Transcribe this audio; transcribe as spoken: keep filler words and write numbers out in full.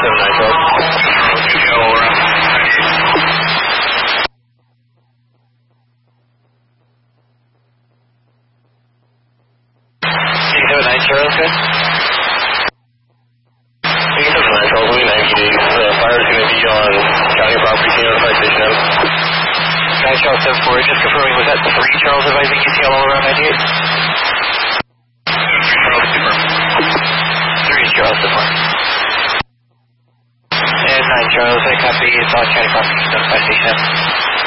seven nine Charles. All around ninety-eight. seven nine Charles, okay? seven nine Charles, we'll be ninety days. The fire's going to be on county property, can you notify station M? nine Charles seven four, just confirming, was that three Charles advising E T L all around ninety-eight? three Charles seven four. And nine Charles, I copy, it's on county property, notify station M.